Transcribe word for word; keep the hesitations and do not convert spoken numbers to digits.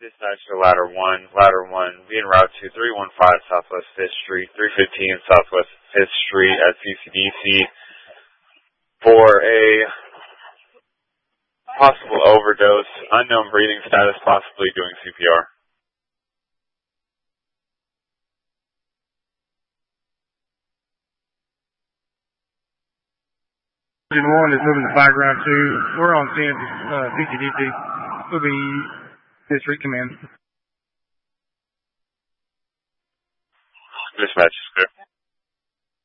Dispatch to ladder one, ladder one, being route two, three one five Southwest fifth Street, three fifteen Southwest fifth Street at C C D C for a possible overdose, unknown breathing status, possibly doing C P R. Engine one is moving to background two. We're on scene at uh, C C D C. Moving District Command. Dispatch is clear.